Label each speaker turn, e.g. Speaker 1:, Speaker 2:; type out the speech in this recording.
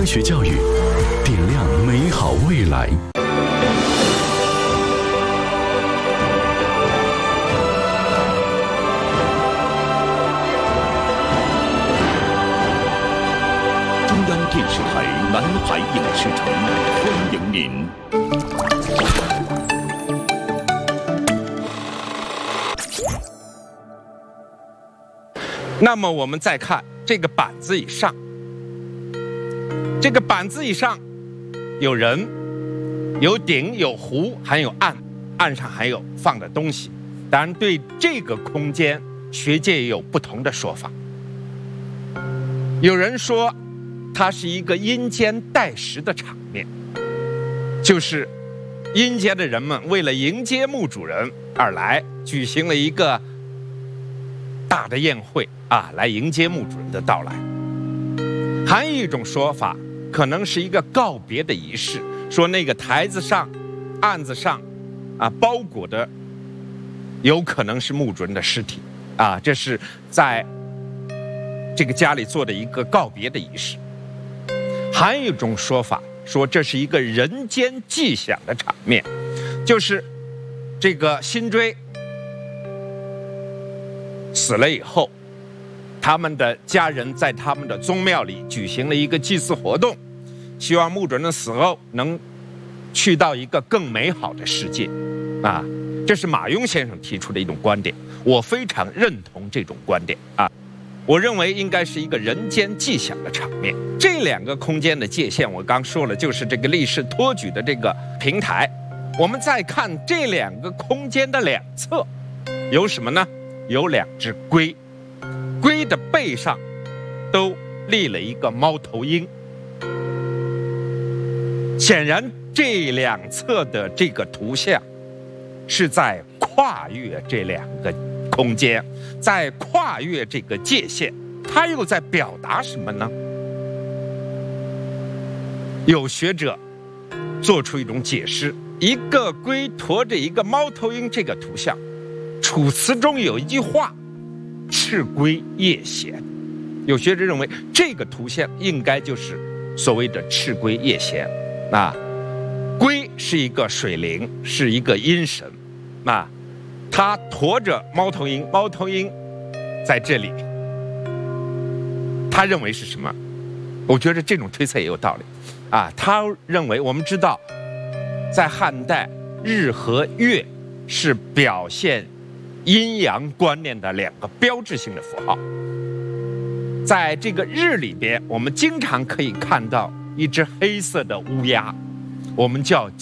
Speaker 1: 科学教育，点亮美好未来。
Speaker 2: 中央电视台南海影视城欢迎您。
Speaker 3: 那么我们再看这个板子以上，这个板子以上有人、有鼎、有壶，还有岸，岸上还有放的东西。当然，对这个空间，学界也有不同的说法。有人说，它是一个阴间待食的场面，就是阴间的人们为了迎接墓主人而来，举行了一个大的宴会来迎接墓主人的到来。还有一种说法，可能是一个告别的仪式，说那个台子上、案子上包裹的有可能是墓主人的尸体这是在这个家里做的一个告别的仪式。还有一种说法，说这是一个人间祭享的场面，就是这个辛追死了以后，他们的家人在他们的宗庙里举行了一个祭祀活动，希望墓主人的死后能去到一个更美好的世界这是马庸先生提出的一种观点，我非常认同这种观点我认为应该是一个人间祭享的场面。这两个空间的界限我刚说了，就是这个立式托举的这个平台。我们再看这两个空间的两侧有什么呢？有两只龟，龟的背上都立了一个猫头鹰。显然这两侧的这个图像是在跨越这两个空间，在跨越这个界限，它又在表达什么呢？有学者做出一种解释，一个龟驮着一个猫头鹰这个图像，楚辞中有一句话“赤龟夜闲”，有学者认为这个图像应该就是所谓的赤龟夜闲龟是一个水灵，是一个阴神他驮着猫头鹰，猫头鹰在这里，他认为是什么？我觉得这种推测也有道理他认为，我们知道在汉代，日和月是表现阴阳观念的两个标志性的符号。在这个日里边，我们经常可以看到一只黑色的乌鸦，我们叫